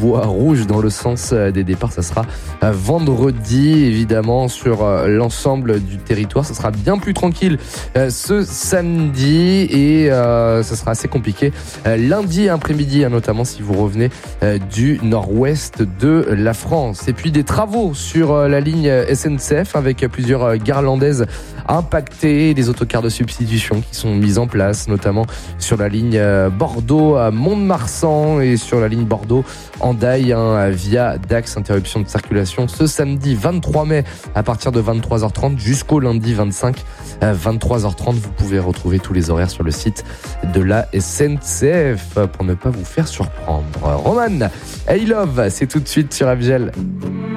voie rouge dans le sens des départs. Ça sera vendredi, évidemment, sur l'ensemble du territoire. Ça sera bien plus tranquille ce samedi et ça sera assez compliqué lundi après-midi, notamment si vous revenez du nord-ouest de la France. Et puis des travaux sur la ligne SNCF avec plusieurs gares landaises impactées, des autocars de substitution qui sont mis en place, notamment sur la ligne Bordeaux à Mont-de-Marsan et sur la ligne Bordeaux-Hendaye via Dax. Interruption de circulation ce samedi 23 mai à partir de 23h30 jusqu'au lundi 25 23h30. Vous pouvez retrouver tous les horaires sur le site de la SNCF pour ne pas vous faire surprendre. Roman, I Love, c'est tout de suite sur FGL.